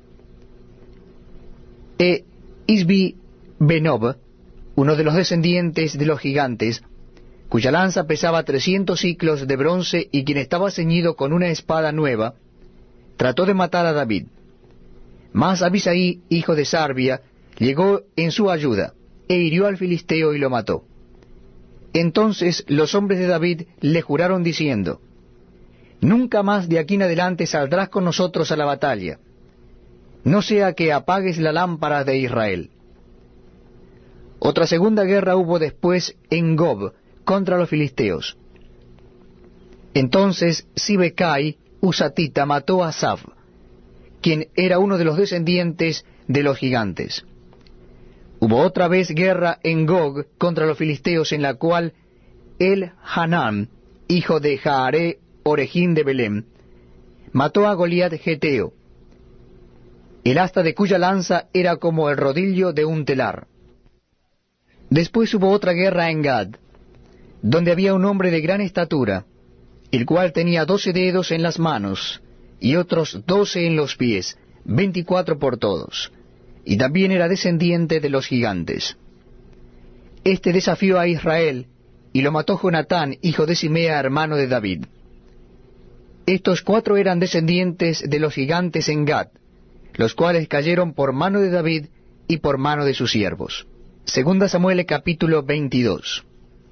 Speaker 1: E Isbi Benob, uno de los descendientes de los gigantes, cuya lanza pesaba trescientos siclos de bronce y quien estaba ceñido con una espada nueva, trató de matar a David. Mas Abisai, hijo de Sarbia, llegó en su ayuda, e hirió al filisteo y lo mató. Entonces los hombres de David le juraron diciendo: Nunca más de aquí en adelante saldrás con nosotros a la batalla, no sea que apagues la lámpara de Israel. Otra segunda guerra hubo después en Gob contra los filisteos. Entonces Sibecai, Usatita, mató a Asaf, quien era uno de los descendientes de los gigantes. Hubo otra vez guerra en Gog contra los filisteos, en la cual el Hanán, hijo de Jaare Orejín de Belén, mató a Goliat Geteo, el asta de cuya lanza era como el rodillo de un telar. Después hubo otra guerra en Gad, donde había un hombre de gran estatura, el cual tenía doce dedos en las manos, y otros doce en los pies, veinticuatro por todos, y también era descendiente de los gigantes. Este desafió a Israel, y lo mató Jonatán, hijo de Simea, hermano de David. Estos cuatro eran descendientes de los gigantes en Gad, los cuales cayeron por mano de David y por mano de sus siervos. Segunda Samuel capítulo veintidós.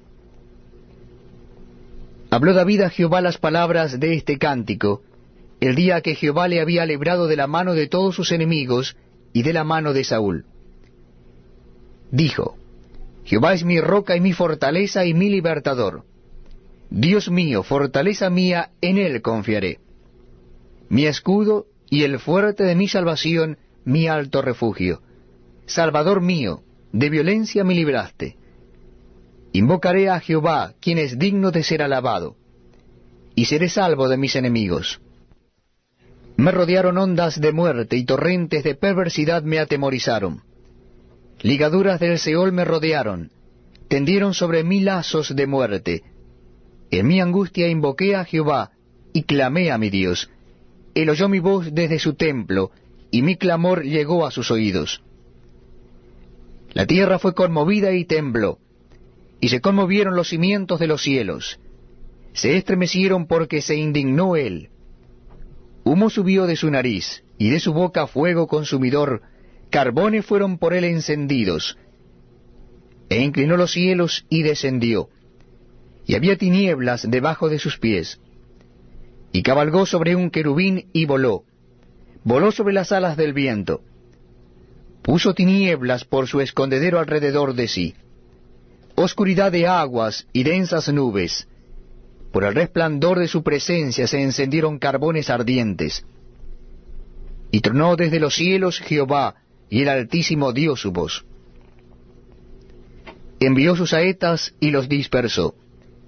Speaker 1: Habló David a Jehová las palabras de este cántico, el día que Jehová le había librado de la mano de todos sus enemigos y de la mano de Saúl. Dijo: Jehová es mi roca y mi fortaleza y mi libertador. Dios mío, fortaleza mía, en él confiaré. Mi escudo y el fuerte de mi salvación, mi alto refugio. Salvador mío, de violencia me libraste. Invocaré a Jehová, quien es digno de ser alabado, y seré salvo de mis enemigos. Me rodearon ondas de muerte y torrentes de perversidad me atemorizaron. Ligaduras del Seol me rodearon, tendieron sobre mí lazos de muerte. En mi angustia invoqué a Jehová, y clamé a mi Dios. Él oyó mi voz desde su templo, y mi clamor llegó a sus oídos. La tierra fue conmovida y tembló, y se conmovieron los cimientos de los cielos. Se estremecieron porque se indignó él. Humo subió de su nariz, y de su boca fuego consumidor, carbones fueron por él encendidos. E inclinó los cielos y descendió, y había tinieblas debajo de sus pies. Y cabalgó sobre un querubín y voló, voló sobre las alas del viento. Puso tinieblas por su escondedero alrededor de sí, oscuridad de aguas y densas nubes. Por el resplandor de su presencia se encendieron carbones ardientes. Y tronó desde los cielos Jehová, y el Altísimo dio su voz. Envió sus saetas y los dispersó,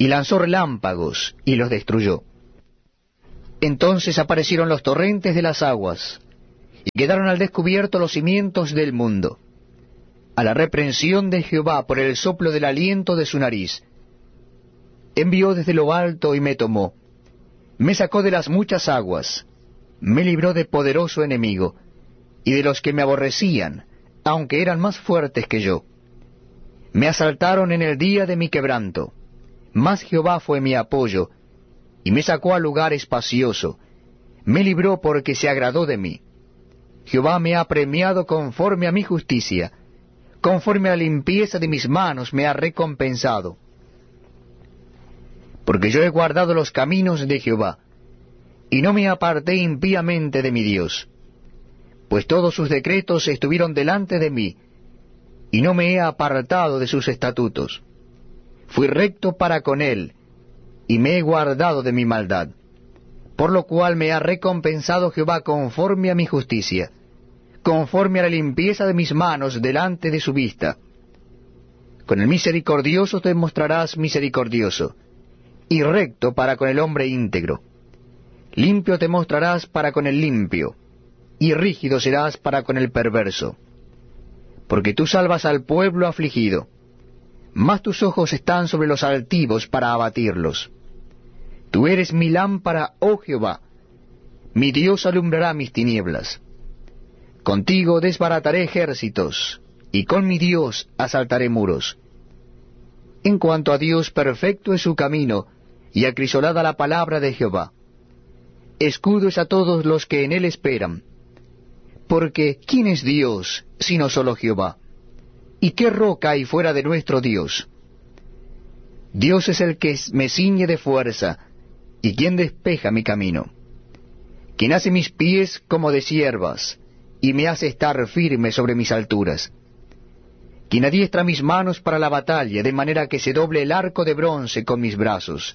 Speaker 1: y lanzó relámpagos, y los destruyó. Entonces aparecieron los torrentes de las aguas, y quedaron al descubierto los cimientos del mundo, a la reprensión de Jehová por el soplo del aliento de su nariz. Envió desde lo alto y me tomó, me sacó de las muchas aguas, me libró de poderoso enemigo, y de los que me aborrecían, aunque eran más fuertes que yo. Me asaltaron en el día de mi quebranto, mas Jehová fue mi apoyo, y me sacó a lugar espacioso, me libró porque se agradó de mí. Jehová me ha premiado conforme a mi justicia, conforme a la limpieza de mis manos me ha recompensado. Porque yo he guardado los caminos de Jehová, y no me aparté impíamente de mi Dios, pues todos sus decretos estuvieron delante de mí, y no me he apartado de sus estatutos. Fui recto para con él, y me he guardado de mi maldad, por lo cual me ha recompensado Jehová conforme a mi justicia, conforme a la limpieza de mis manos delante de su vista. Con el misericordioso te mostrarás misericordioso, y recto para con el hombre íntegro. Limpio te mostrarás para con el limpio, y rígido serás para con el perverso. Porque tú salvas al pueblo afligido, mas tus ojos están sobre los altivos para abatirlos. Tú eres mi lámpara, oh Jehová, mi Dios alumbrará mis tinieblas. Contigo desbarataré ejércitos, y con mi Dios asaltaré muros. En cuanto a Dios, perfecto es su camino, y acrisolada la palabra de Jehová. Escudo es a todos los que en él esperan. Porque ¿quién es Dios, sino solo Jehová? ¿Y qué roca hay fuera de nuestro Dios? Dios es el que me ciñe de fuerza, y quien despeja mi camino. Quien hace mis pies como de ciervas, y me hace estar firme sobre mis alturas. Quien adiestra mis manos para la batalla, de manera que se doble el arco de bronce con mis brazos.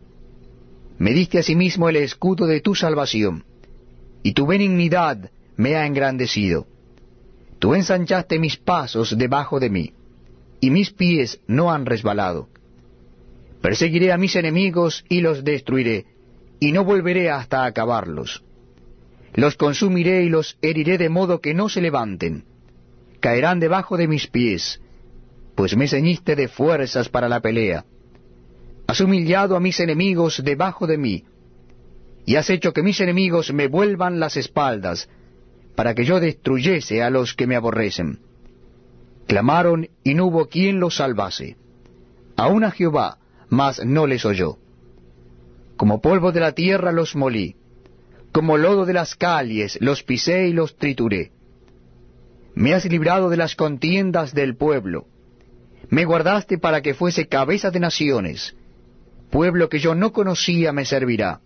Speaker 1: Me diste asimismo el escudo de tu salvación, y tu benignidad me ha engrandecido. Tú ensanchaste mis pasos debajo de mí, y mis pies no han resbalado. Perseguiré a mis enemigos y los destruiré, y no volveré hasta acabarlos. Los consumiré y los heriré de modo que no se levanten. Caerán debajo de mis pies, pues me ceñiste de fuerzas para la pelea. Has humillado a mis enemigos debajo de mí, y has hecho que mis enemigos me vuelvan las espaldas, para que yo destruyese a los que me aborrecen. Clamaron y no hubo quien los salvase. Aun a Jehová, mas no les oyó. Como polvo de la tierra los molí, como lodo de las calles los pisé y los trituré. Me has librado de las contiendas del pueblo. Me guardaste para que fuese cabeza de naciones. Pueblo que yo no conocía me servirá.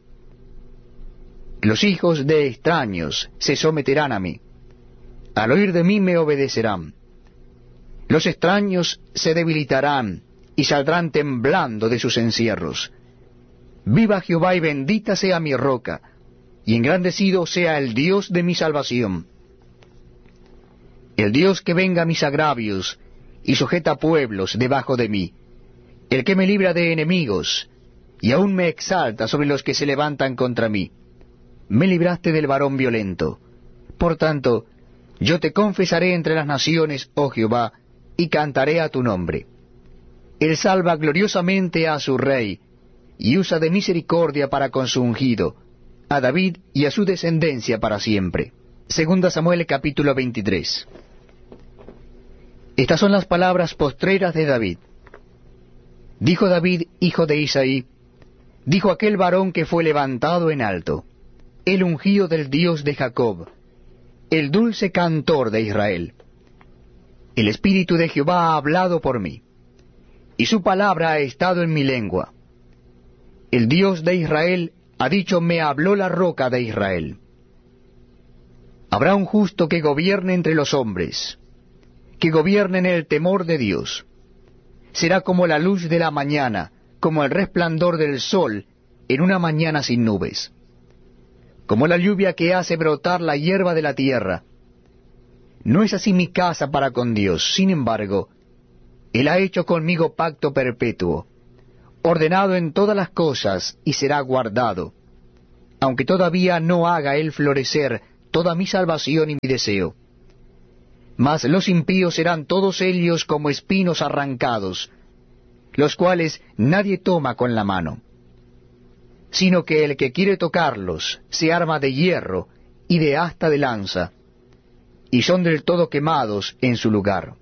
Speaker 1: Los hijos de extraños se someterán a mí. Al oír de mí me obedecerán. Los extraños se debilitarán y saldrán temblando de sus encierros. Viva Jehová y bendita sea mi roca, y engrandecido sea el Dios de mi salvación. El Dios que venga a mis agravios y sujeta pueblos debajo de mí, el que me libra de enemigos y aún me exalta sobre los que se levantan contra mí. Me libraste del varón violento. Por tanto, yo te confesaré entre las naciones, oh Jehová, y cantaré a tu nombre. Él salva gloriosamente a su rey, y usa de misericordia para con su ungido, a David y a su descendencia para siempre. Segunda Samuel capítulo veintitrés. Estas son las palabras postreras de David. Dijo David, hijo de Isaí, dijo aquel varón que fue levantado en alto, el ungido del Dios de Jacob, el dulce cantor de Israel. El Espíritu de Jehová ha hablado por mí, y su palabra ha estado en mi lengua. El Dios de Israel ha dicho, me habló la roca de Israel. Habrá un justo que gobierne entre los hombres, que gobierne en el temor de Dios. Será como la luz de la mañana, como el resplandor del sol en una mañana sin nubes. Como la lluvia que hace brotar la hierba de la tierra. No es así mi casa para con Dios, sin embargo, Él ha hecho conmigo pacto perpetuo, ordenado en todas las cosas, y será guardado, aunque todavía no haga él florecer toda mi salvación y mi deseo. Mas los impíos serán todos ellos como espinos arrancados, los cuales nadie toma con la mano, sino que el que quiere tocarlos se arma de hierro y de asta de lanza, y son del todo quemados en su lugar.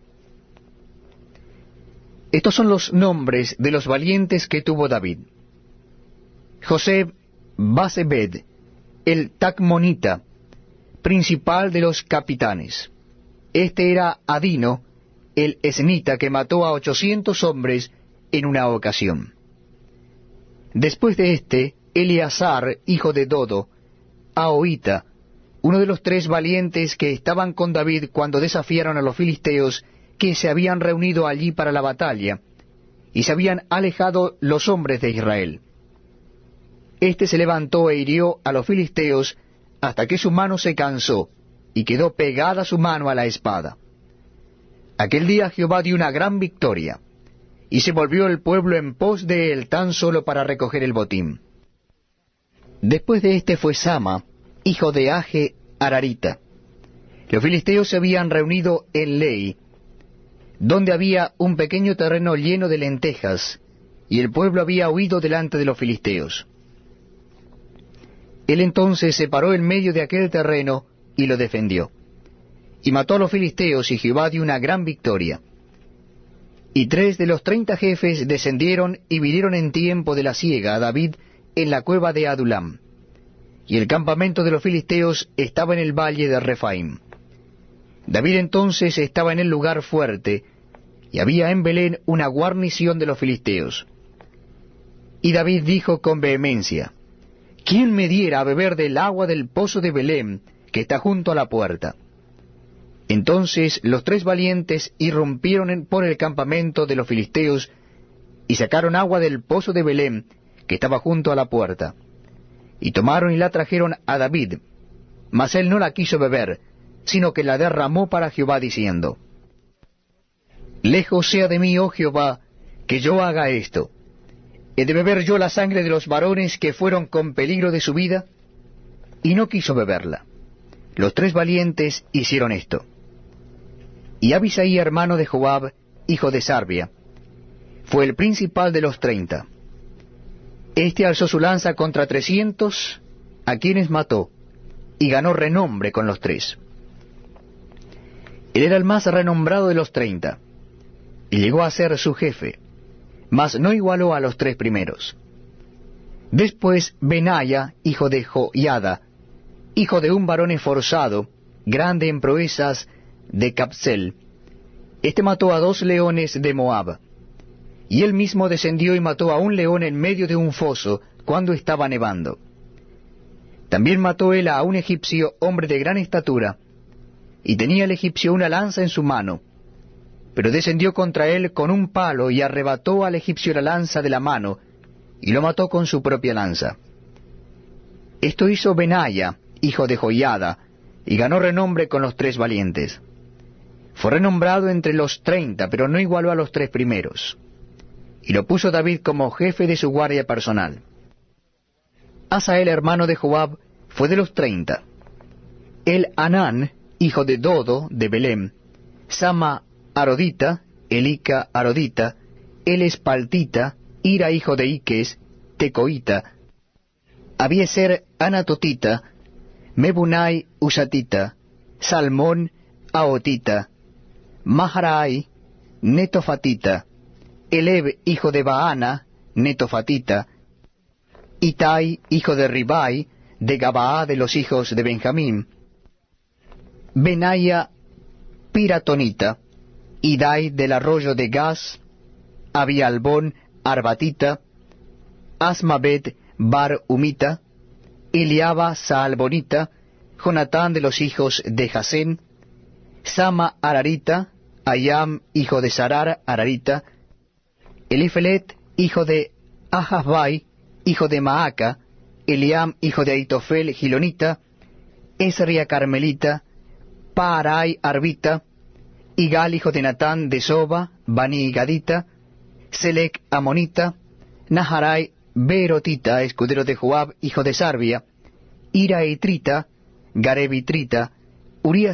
Speaker 1: Estos son los nombres de los valientes que tuvo David: José Basebed, el Tacmonita, principal de los capitanes. Este era Adino, el esnita, que mató a ochocientos hombres en una ocasión. Después de éste, Eleazar, hijo de Dodo, Ahoita, uno de los tres valientes que estaban con David cuando desafiaron a los filisteos, que se habían reunido allí para la batalla, y se habían alejado los hombres de Israel. Este se levantó e hirió a los filisteos hasta que su mano se cansó, y quedó pegada su mano a la espada. Aquel día Jehová dio una gran victoria, y se volvió el pueblo en pos de él tan solo para recoger el botín. Después de este fue Sama, hijo de Age Ararita. Los filisteos se habían reunido en Lei, donde había un pequeño terreno lleno de lentejas, y el pueblo había huido delante de los filisteos. Él entonces se paró en medio de aquel terreno y lo defendió, y mató a los filisteos, y Jehová dio una gran victoria. Y tres de los treinta jefes descendieron y vinieron en tiempo de la siega a David en la cueva de Adulam, y el campamento de los filisteos estaba en el valle de Refaim. David entonces estaba en el lugar fuerte, y había en Belén una guarnición de los filisteos. Y David dijo con vehemencia: ¿Quién me diera a beber del agua del pozo de Belén, que está junto a la puerta? Entonces los tres valientes irrumpieron en- por el campamento de los filisteos, y sacaron agua del pozo de Belén, que estaba junto a la puerta. Y tomaron y la trajeron a David, mas él no la quiso beber, sino que la derramó para Jehová, diciendo: Lejos sea de mí, oh Jehová, que yo haga esto. ¿He de beber yo la sangre de los varones que fueron con peligro de su vida? Y no quiso beberla. Los tres valientes hicieron esto. Y Abisai, hermano de Joab, hijo de Sarbia, fue el principal de los treinta. Este alzó su lanza contra trescientos, a quienes mató, y ganó renombre con los tres. Él era el más renombrado de los treinta, y llegó a ser su jefe, mas no igualó a los tres primeros. Después Benaya, hijo de Joiada, hijo de un varón esforzado, grande en proezas, de Capsel. Este mató a dos leones de Moab, y él mismo descendió y mató a un león en medio de un foso, cuando estaba nevando. También mató él a un egipcio, hombre de gran estatura, y tenía el egipcio una lanza en su mano, pero descendió contra él con un palo y arrebató al egipcio la lanza de la mano, y lo mató con su propia lanza. Esto hizo Benaya, hijo de Joiada, y ganó renombre con los tres valientes. Fue renombrado entre los treinta, pero no igualó a los tres primeros. Y lo puso David como jefe de su guardia personal. Asael, hermano de Joab, fue de los treinta. El Anán, hijo de Dodo, de Belén, Sama Arodita, Elica Arodita, el Espaltita, Ira, hijo de Iques, Tecoita, Abieser Anatotita, Mebunai Usatita, Salmón Aotita, Maharai Netofatita, Eleb, hijo de Baana, Netofatita, Itai, hijo de Ribai, de Gabaá de los hijos de Benjamín, Benaya Piratonita, Idai del arroyo de Gaz, Abialbón Arbatita, Asmabet Bar Umita, Eliaba Saalbonita, Jonatán de los hijos de Jasén, Sama Ararita, Ayam hijo de Sarar Ararita, Elifelet hijo de Ahasbai, hijo de Maaca, Eliam hijo de Aitofel Gilonita, Esria Carmelita, Paarai Arbita, Igal hijo de Natán de Soba, Bani Gadita, Selec Amonita, Naharai Beerotita, escudero de Joab, hijo de Sarbia, Ira Itrita, Gareb Itrita, Urías